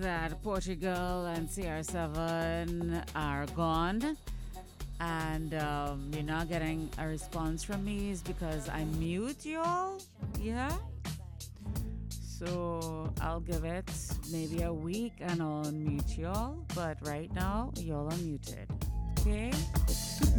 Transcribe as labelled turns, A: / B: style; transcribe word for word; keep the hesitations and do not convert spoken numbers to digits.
A: that Portugal and C R seven are gone and um, you're not getting a response from me is because I mute y'all. Yeah. So I'll give it maybe a week and I'll unmute y'all. But right now, y'all are muted. Okay?